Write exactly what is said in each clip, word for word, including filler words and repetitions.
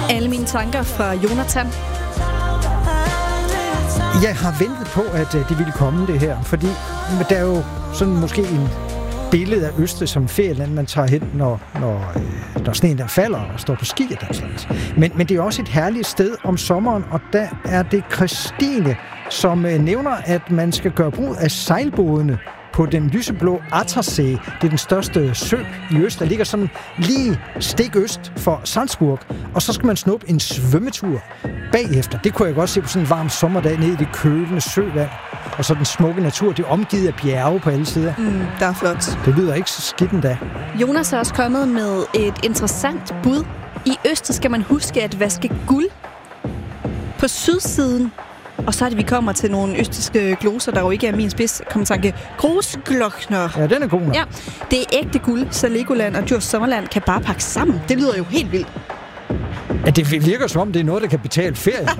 Alle mine tanker fra Jonathan. Jeg har ventet på, at det ville komme, det her, fordi der er jo sådan måske en billede af Østrig som ferieland, man tager hen, når, når, øh, når sneen der falder og står på ski og den slags. Men, men det er også et herligt sted om sommeren, og der er det Christine, som øh, nævner, at man skal gøre brug af sejlbådene på den lyseblå Attersee. Det er den største sø i øst, der ligger sådan lige stik øst for Salzburg. Og så skal man snuppe en svømmetur bagefter. Det kunne jeg godt se på sådan en varm sommerdag nede i det kølende søvand. Og så den smukke natur, det er omgivet af bjerge på alle sider. Mm, der er flot. Det lyder ikke så skidt endda. Jonas er også kommet med et interessant bud. I Østrig skal man huske at vaske guld på sydsiden. Og så er det, vi kommer til nogle østrigske gloser, der jo ikke er min spids kommentanke. Großglockner. Ja, den er god nok. Ja, det er ægte guld, så Legoland og Djurs Sommerland kan bare pakke sammen. Det lyder jo helt vildt. Ja, det virker som om, det er noget, der kan betale ferie.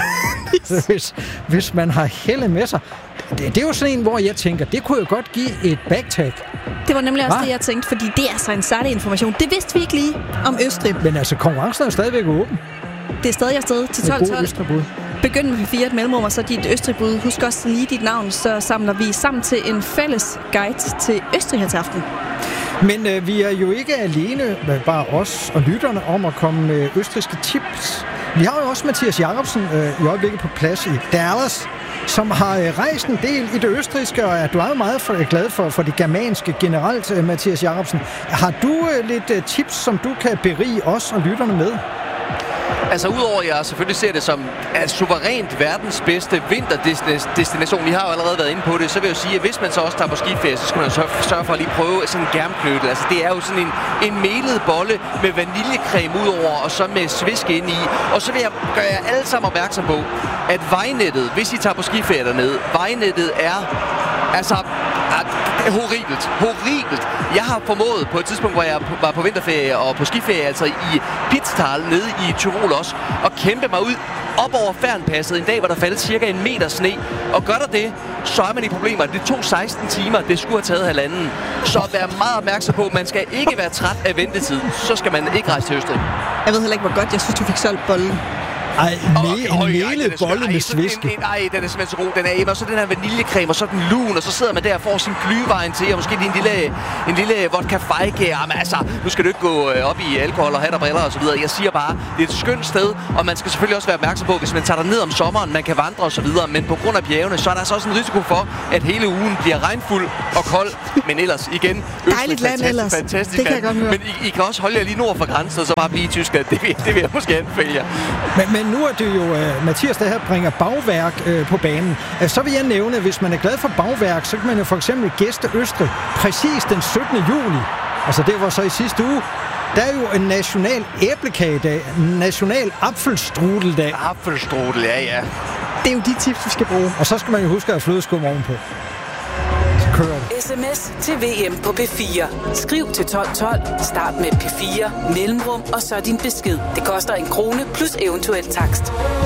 Ja, hvis, hvis man har helle med sig. Det, det er jo sådan en, hvor jeg tænker, det kunne jo godt give et backtag. Det var nemlig også Hva? det, jeg tænkte, fordi det er så en særlig information. Det vidste vi ikke lige om Østrig. Men altså, konkurrencen er stadigvæk åben. Det er stadig afsted til tolv tolv. Begynd med P fire et mellemrum, og så dit Østrig-bud. Husk også lige dit navn, så samler vi sammen til en fælles guide til Østrig her til aften. Men øh, vi er jo ikke alene, bare os og lytterne, om at komme med østrigske tips. Vi har jo også Mathias Jacobsen øh, i øjeblikket på plads i Dallas, som har øh, rejst en del i det østrigske, og er, du er jo meget for, glad for, for det germanske generelt, øh, Mathias Jacobsen. Har du øh, lidt øh, tips, som du kan berige os og lytterne med? Altså udover at jeg selvfølgelig ser det som at suverænt verdens bedste vinterdestination, vi har jo allerede været inde på det, så vil jeg jo sige, at hvis man så også tager på skiferie, så skal man sørge, sørge for at lige prøve sådan en germknødel. Altså det er jo sådan en, en melet bolle med vaniljecreme udover, og så med svisk ind i. Og så vil jeg gøre jer alle sammen opmærksom på, at vejnettet, hvis I tager på skiferie dernede, vejnettet er altså er horribelt. Horribelt. Jeg har formået på et tidspunkt, hvor jeg var på vinterferie og på skiferie, altså i Pitztal nede i Tyrol også, at kæmpe mig ud op over Fernpasset en dag, hvor der faldt cirka en meter sne. Og gør der det, så er man i problemer. Det tog seksten timer, det skulle have taget halvanden. Så vær meget opmærksom på, at man skal ikke være træt af ventetid. Så skal man ikke rejse til Østrig. Jeg ved heller ikke, hvor godt jeg synes, du fik solgt bollen. Ej, en melet bolle med sviske. Ej, den er simpelthen så god. Den er hjemme, og så den her vaniljecreme, og så den lun, og så sidder man der og får sin glyvejen til, og måske lige en lille, en lille vodka fejke. Jamen altså, nu skal du ikke gå op i alkohol og hat og briller og så videre. Jeg siger bare, det er et skønt sted, og man skal selvfølgelig også være opmærksom på, hvis man tager ned om sommeren, man kan vandre og så videre, men på grund af bjergene, så er der altså også en risiko for, at hele ugen bliver regnfuld og kold. Men ellers igen, dejligt land ellers. Fantastisk det kan jeg godt høre. Men I, I kan også holde jer lige nord for grænsen, og så bare blive i Tyskland. Det vil, det vil jeg måske anbefale jer. Men, men nu er det jo uh, Mathias, der her bringer bagværk uh, på banen. Uh, så vil jeg nævne, hvis man er glad for bagværk, så kan man jo for eksempel gæste Østrig præcis den syttende juli. Altså det var så i sidste uge. Der er jo en national æblekagedag, en national apfelstrudeldag. Apfelstrudel, ja, ja. Det er jo de tips, du skal bruge. Og så skal man jo huske at have flødeskum ovenpå. sms til V M på P fire. Skriv til tolv tolv, start med P fire, mellemrum og så din besked. Det koster en krone plus eventuel takst.